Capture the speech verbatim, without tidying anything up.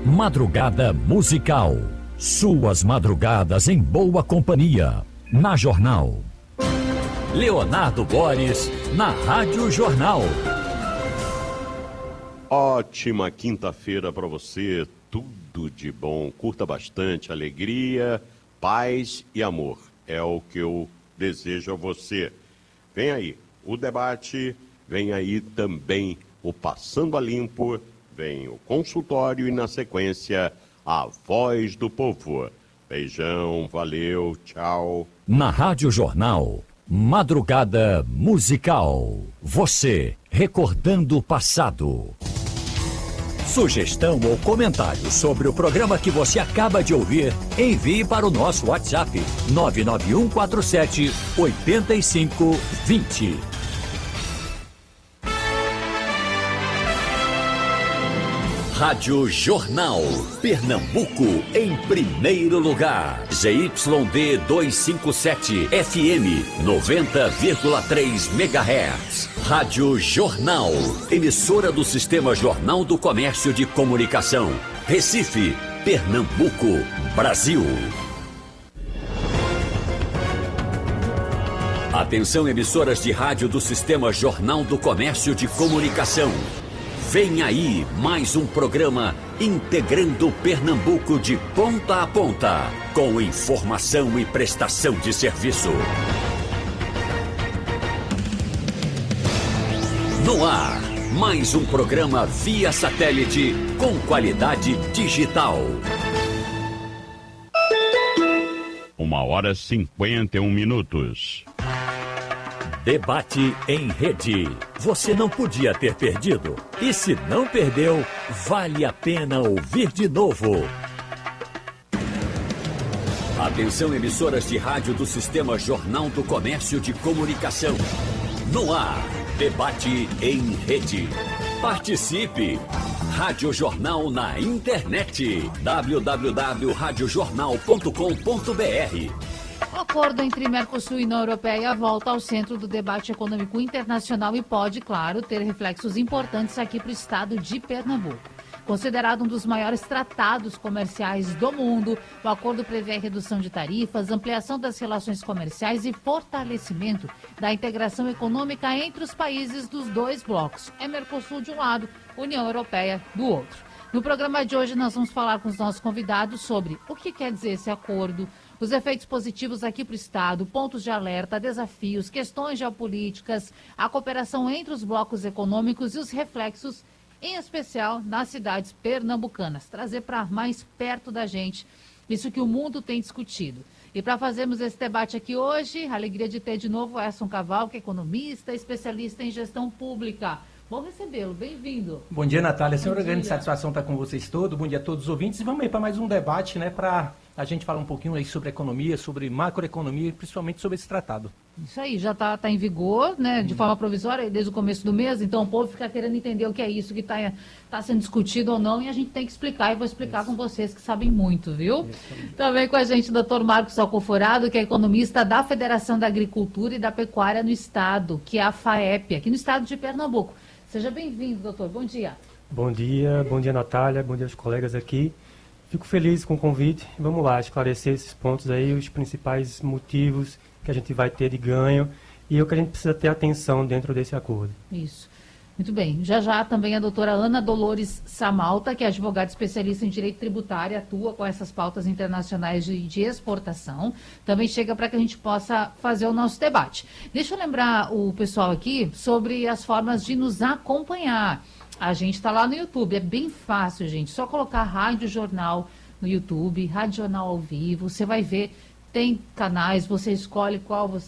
Madrugada musical. Suas madrugadas em boa companhia. Na Jornal. Leonardo Boris, na Rádio Jornal. Ótima quinta-feira para você. Tudo de bom. Curta bastante. Alegria, paz e amor. É o que eu desejo a você. Vem aí o debate, vem aí também o Passando a Limpo, vem o consultório e, na sequência, a Voz do Povo. Beijão, valeu, tchau. Na Rádio Jornal, Madrugada Musical. Você recordando o passado. Sugestão ou comentário sobre o programa que você acaba de ouvir, envie para o nosso WhatsApp nove nove um quatro sete oito cinco dois zero. Rádio Jornal, Pernambuco, em primeiro lugar. Z Y D duzentos e cinquenta e sete, F M, noventa vírgula três megahertz. Rádio Jornal, emissora do Sistema Jornal do Comércio de Comunicação. Recife, Pernambuco, Brasil. Atenção, emissoras de rádio do Sistema Jornal do Comércio de Comunicação. Vem aí mais um programa integrando Pernambuco de ponta a ponta, com informação e prestação de serviço. No ar, mais um programa via satélite com qualidade digital. Uma hora e cinquenta e um minutos. Debate em rede. Você não podia ter perdido. E se não perdeu, vale a pena ouvir de novo. Atenção, emissoras de rádio do Sistema Jornal do Comércio de Comunicação. No ar, debate em rede. Participe! Rádio Jornal na internet. w w w ponto rádio jornal ponto com ponto b r. O acordo entre Mercosul e União Europeia volta ao centro do debate econômico internacional e pode, claro, ter reflexos importantes aqui para o estado de Pernambuco. Considerado um dos maiores tratados comerciais do mundo, o acordo prevê a redução de tarifas, ampliação das relações comerciais e fortalecimento da integração econômica entre os países dos dois blocos. É Mercosul de um lado, União Europeia do outro. No programa de hoje nós vamos falar com os nossos convidados sobre o que quer dizer esse acordo, os efeitos positivos aqui para o estado, pontos de alerta, desafios, questões geopolíticas, a cooperação entre os blocos econômicos e os reflexos, em especial nas cidades pernambucanas. Trazer para mais perto da gente isso que o mundo tem discutido. E para fazermos esse debate aqui hoje, a alegria de ter de novo o Edson Caval, que é economista, especialista em gestão pública. Bom recebê-lo, bem-vindo. Bom dia, Natália. Sempre uma grande dia. satisfação estar com vocês todos. Bom dia a todos os ouvintes. E vamos aí para mais um debate, né, para a gente falar um pouquinho aí sobre economia, sobre macroeconomia e principalmente sobre esse tratado. Isso aí, já está tá em vigor, né, de forma provisória desde o começo do mês, então o povo fica querendo entender o que é isso que está tá sendo discutido ou não, e a gente tem que explicar, e vou explicar isso com vocês que sabem muito, viu? Isso. Também com a gente o doutor Marcos Alcoforado, que é economista da Federação da Agricultura e da Pecuária no Estado, que é a FAEP, aqui no estado de Pernambuco. Seja bem-vindo, doutor. Bom dia. Bom dia, bom dia, Natália, bom dia aos colegas aqui. Fico feliz com o convite. Vamos lá, esclarecer esses pontos aí, os principais motivos que a gente vai ter de ganho e o que a gente precisa ter atenção dentro desse acordo. Isso. Muito bem. Já já também a doutora Ana Dolores Samalta, que é advogada especialista em direito tributário, atua com essas pautas internacionais de, de exportação. Também chega para que a gente possa fazer o nosso debate. Deixa eu lembrar o pessoal aqui sobre as formas de nos acompanhar. A gente está lá no YouTube, é bem fácil, gente. Só colocar Rádio Jornal no YouTube, Rádio Jornal ao vivo, você vai ver, tem canais, você escolhe qual